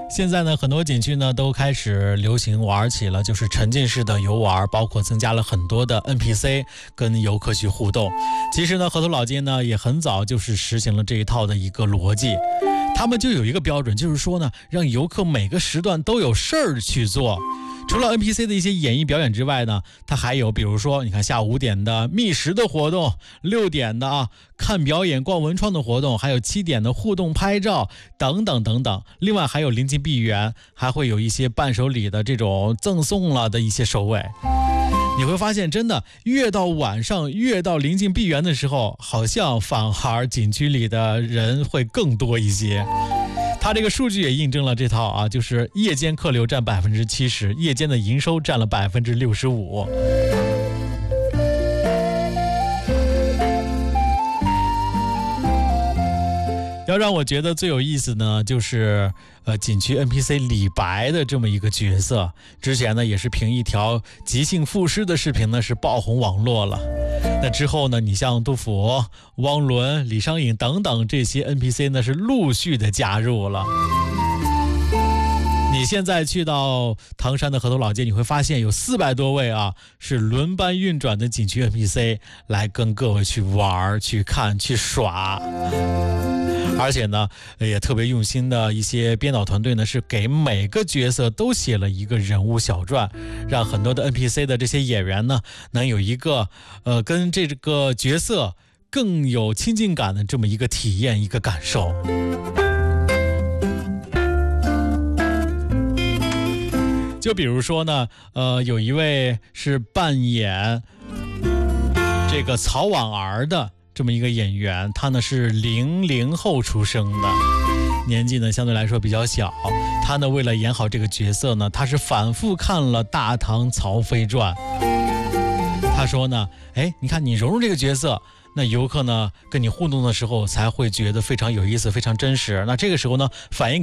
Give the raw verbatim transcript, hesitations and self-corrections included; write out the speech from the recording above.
现在呢，很多景区呢都开始流行玩起了，就是沉浸式的游玩，包括增加了很多的 N P C 跟游客去互动。其实呢，河头老街呢也很早就是实行了这一套的一个逻辑，他们就有一个标准，就是说呢，让游客每个时段都有事儿去做。除了 N P C 的一些演绎表演之外呢，它还有比如说你看下午五点的觅食的活动，六点的啊看表演逛文创的活动，还有七点的互动拍照等等等等。另外还有临近闭园，还会有一些伴手礼的这种赠送了的一些收尾。你会发现真的越到晚上越到临近闭园的时候，好像反而景区里的人会更多一些。它这个数据也印证了这套啊，就是夜间客流占百分之七十，夜间的营收占了百分之六十五。要让我觉得最有意思呢，就是呃景区 N P C 李白的这么一个角色。之前呢，也是凭一条即兴赋诗的视频呢，是爆红网络了。那之后呢，你像杜甫、汪伦、李商隐等等这些 N P C 呢，是陆续的加入了。你现在去到唐山的河头老街，你会发现有四百多位啊，是轮班运转的景区 N P C 来跟各位去玩、去看、去耍。而且呢，也特别用心的一些编导团队呢，是给每个角色都写了一个人物小传，让很多的 N P C 的这些演员呢，能有一个呃跟这个角色更有亲近感的这么一个体验、一个感受。就比如说呢，呃，有一位是扮演这个曹婉儿的这么一个演员，他呢是零零后出生的，年纪呢相对来说比较小。他呢为了演好这个角色呢，他是反复看了《大唐曹妃传》。他说呢，哎，你看你融入这个角色，那游客呢跟你互动的时候才会觉得非常有意思，非常真实。那这个时候呢，反映